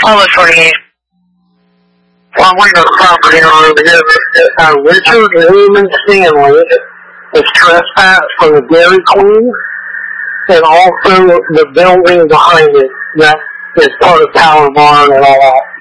Publicly, on the property owner, Richard Lehman Stanley is trespassed from the Dairy Queen and also the building behind it that is part of Power Barn and all that.